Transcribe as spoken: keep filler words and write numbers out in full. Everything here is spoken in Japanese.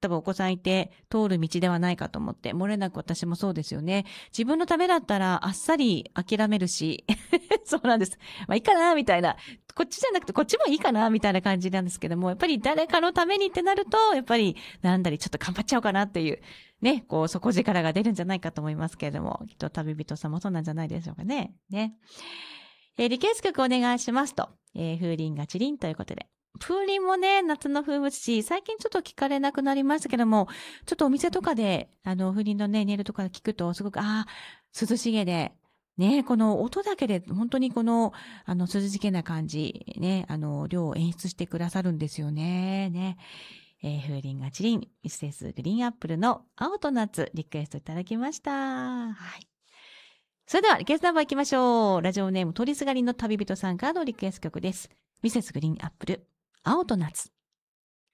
多分お子さんいて通る道ではないかと思って、漏れなく私もそうですよね。自分のためだったらあっさり諦めるし、そうなんです。まあいいかな、みたいな。こっちじゃなくてこっちもいいかな、みたいな感じなんですけども、やっぱり誰かのためにってなると、やっぱりなんだりちょっと頑張っちゃおうかなっていう、ね、こう底力が出るんじゃないかと思いますけれども、きっと旅人さんもそうなんじゃないでしょうかね。ね。えーリクエスト曲お願いしますと、えー風鈴がチリンということで。風鈴もね、夏の風物詩、最近ちょっと聞かれなくなりましたけども、ちょっとお店とかで、あの、風鈴のね、音色とか聞くと、すごく、ああ、涼しげで、ね、この音だけで、本当にこの、あの、涼しげな感じ、ね、あの、量を演出してくださるんですよね。ね。えー、風鈴がチリン、ミセスグリーンアップルの青と夏、リクエストいただきました。はい。それでは、リクエストナンバー行きましょう。ラジオネーム、通りすがりの旅人さんからのリクエスト曲です。ミセスグリーンアップル、青と夏。